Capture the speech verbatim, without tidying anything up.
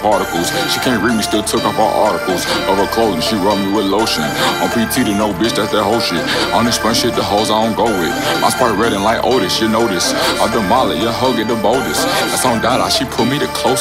particles. She can't read me, still took off all articles of her clothing. She rub me with lotion. On P T to no bitch, that's that whole shit. On this fun shit, the hoes I don't go with. My sprite red and like Otis, you know this. I demolish, your hoe get the boldest. That's on Dada, she put me the closest.